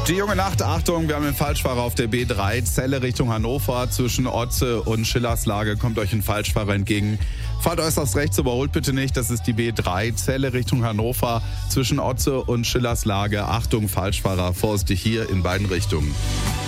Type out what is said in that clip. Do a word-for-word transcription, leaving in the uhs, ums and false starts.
Die junge Nacht, Achtung, wir haben einen Falschfahrer auf der B drei, Celle Richtung Hannover. Zwischen Otze und Schillerslage kommt euch ein Falschfahrer entgegen. Fahrt äußerst rechts, überholt bitte nicht, das ist die B drei, Celle Richtung Hannover. Zwischen Otze und Schillerslage, Achtung, Falschfahrer, vorsichtig hier in beiden Richtungen.